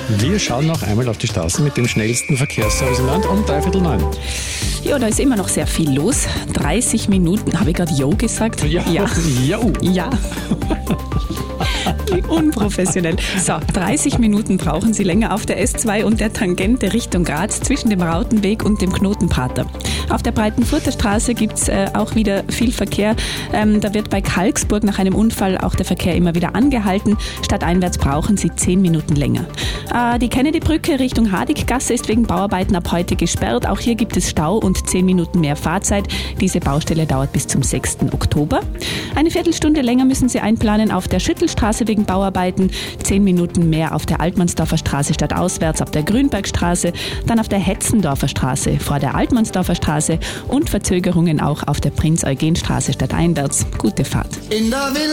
Wir schauen noch einmal auf die Straßen mit dem schnellsten Verkehrsservice im Land um 8:45. Ja, da ist immer noch sehr viel los. 30 Minuten, habe ich gerade Jo gesagt? Ja. Ja. Wie unprofessionell. So, 30 Minuten brauchen Sie länger auf der S2 und der Tangente Richtung Graz zwischen dem Rautenweg und dem Knotenpater. Auf der Breitenfurter Straße gibt es auch wieder viel Verkehr. Da wird bei Kalksburg nach einem Unfall auch der Verkehr immer wieder angehalten. Stadteinwärts brauchen Sie 10 Minuten länger. Die Kennedy-Brücke Richtung Hadiggasse ist wegen Bauarbeiten ab heute gesperrt. Auch hier gibt es Stau und 10 Minuten mehr Fahrzeit. Diese Baustelle dauert bis zum 6. Oktober. Eine Viertelstunde länger müssen Sie einplanen auf der Schüttelstraße wegen Bauarbeiten, 10 Minuten mehr auf der Altmannsdorfer Straße stadtauswärts, auf der Grünbergstraße, dann auf der Hetzendorfer Straße vor der Altmannsdorfer Straße und Verzögerungen auch auf der Prinz-Eugen-Straße stadteinwärts. Gute Fahrt.